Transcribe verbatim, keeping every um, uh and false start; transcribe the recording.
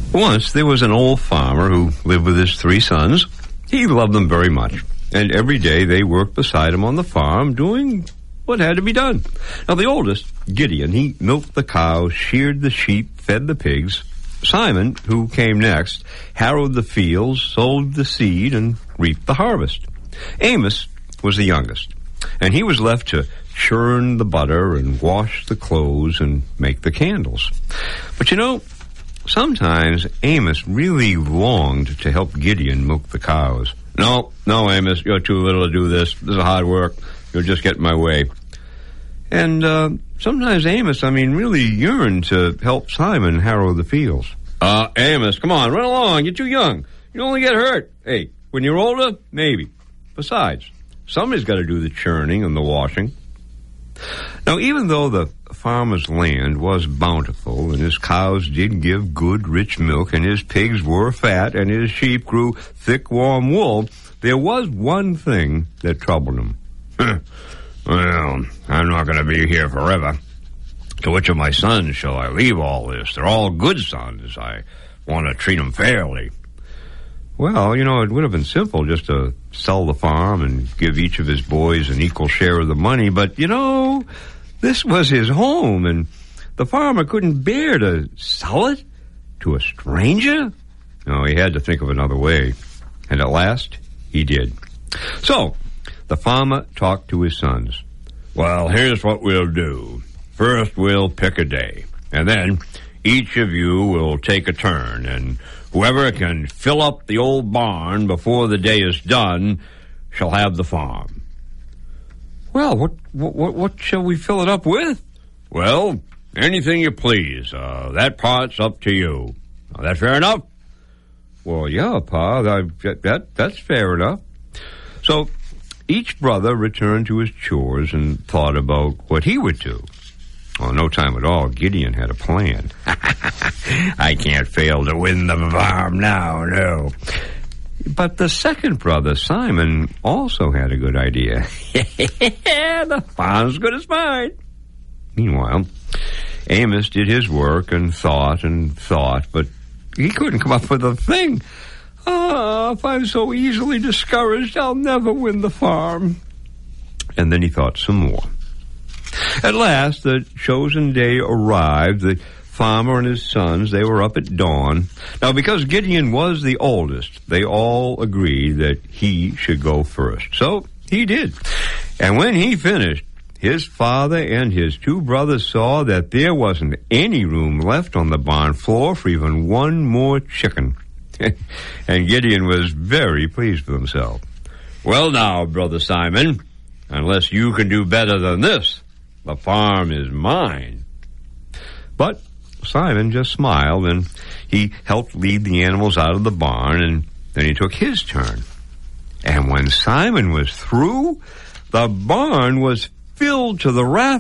Once there was an old farmer who lived with his three sons. He loved them very much, and every day they worked beside him on the farm doing what had to be done. Now the oldest, Gideon, he milked the cows, sheared the sheep, fed the pigs. Simon, who came next, harrowed the fields, sowed the seed, and reaped the harvest. Amos was the youngest, and he was left to churn the butter and wash the clothes and make the candles. But you know, sometimes Amos really longed to help Gideon milk the cows. No, no, Amos, you're too little to do this. This is hard work. You'll just get in my way. And uh, sometimes Amos, I mean, really yearned to help Simon harrow the fields. Uh, Amos, come on, run along. You're too young. You'll only get hurt. Hey, when you're older, maybe. Besides, somebody's got to do the churning and the washing. Now, even though the farmer's land was bountiful, and his cows did give good, rich milk, and his pigs were fat, and his sheep grew thick, warm wool, there was one thing that troubled him. Well, I'm not going to be here forever. To which of my sons shall I leave all this? They're all good sons. I want to treat them fairly. Well, you know, it would have been simple just to sell the farm and give each of his boys an equal share of the money. But, you know, this was his home, and the farmer couldn't bear to sell it to a stranger. No, he had to think of another way. And at last, he did. So, the farmer talked to his sons. Well, here's what we'll do. First, we'll pick a day, and then each of you will take a turn, and whoever can fill up the old barn before the day is done shall have the farm. Well, what what what shall we fill it up with? Well, anything you please. Uh, that part's up to you. Now, that fair enough? Well, yeah, Pa, that, that that's fair enough. So each brother returned to his chores and thought about what he would do. Well, no time at all, Gideon had a plan. I can't fail to win the farm now, no. But the second brother, Simon, also had a good idea. The farm's good as mine. Meanwhile, Amos did his work and thought and thought, but he couldn't come up with a thing. Ah, if I'm so easily discouraged, I'll never win the farm. And then he thought some more. At last, the chosen day arrived. The farmer and his sons, they were up at dawn. Now, because Gideon was the oldest, they all agreed that he should go first. So he did. And when he finished, his father and his two brothers saw that there wasn't any room left on the barn floor for even one more chicken. And Gideon was very pleased with himself. Well now, Brother Simon, unless you can do better than this, the farm is mine. But Simon just smiled, and he helped lead the animals out of the barn, and then he took his turn. And when Simon was through, the barn was filled to the rafters